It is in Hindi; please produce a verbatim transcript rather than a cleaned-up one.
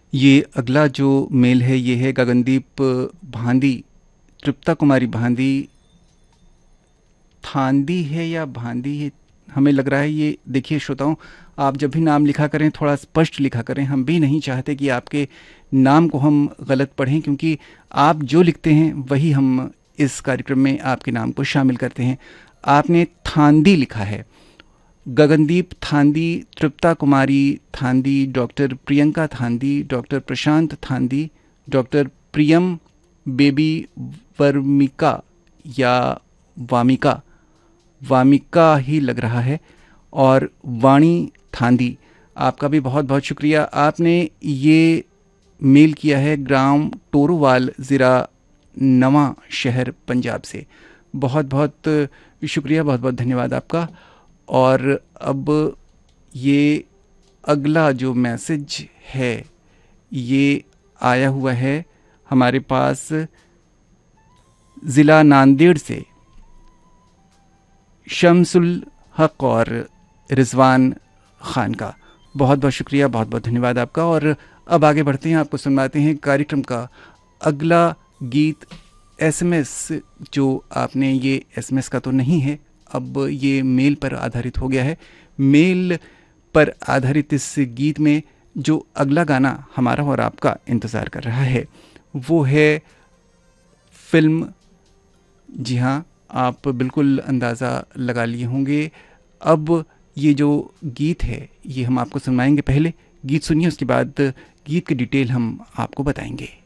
ये अगला जो मेल है ये है गगनदीप भांदी, तृप्ता कुमारी भांदी। थांदी है या भांदी है, हमें लग रहा है ये। देखिए श्रोताओं, आप जब भी नाम लिखा करें थोड़ा स्पष्ट लिखा करें। हम भी नहीं चाहते कि आपके नाम को हम गलत पढ़ें, क्योंकि आप जो लिखते हैं वही हम इस कार्यक्रम में आपके नाम को शामिल करते हैं। आपने थांदी लिखा है। गगनदीप थांदी, तृप्ता कुमारी थांदी, डॉक्टर प्रियंका थांदी, डॉक्टर प्रशांत थांदी, डॉक्टर प्रियम बेबी वर्मिका या वामिका, वामिका ही लग रहा है, और वाणी थांदी। आपका भी बहुत बहुत शुक्रिया। आपने ये मेल किया है ग्राम टोरूवाल, ज़िला नवां शहर, पंजाब से। बहुत बहुत शुक्रिया, बहुत बहुत धन्यवाद आपका। और अब ये अगला जो मैसेज है ये आया हुआ है हमारे पास ज़िला नांदेड़ से शमसुल हक और रिजवान खान का। बहुत बहुत शुक्रिया, बहुत बहुत धन्यवाद आपका। और अब आगे बढ़ते हैं, आपको सुनवाते हैं कार्यक्रम का अगला गीत। एसएमएस जो आपने, ये एसएमएस का तो नहीं है, अब ये मेल पर आधारित हो गया है। मेल पर आधारित इस गीत में जो अगला गाना हमारा और आपका इंतज़ार कर रहा है वो है फिल्म, जी हाँ, आप बिल्कुल अंदाज़ा लगा लिए होंगे। अब ये जो गीत है ये हम आपको सुनाएंगे। पहले गीत सुनिए, उसके बाद गीत की डिटेल हम आपको बताएंगे।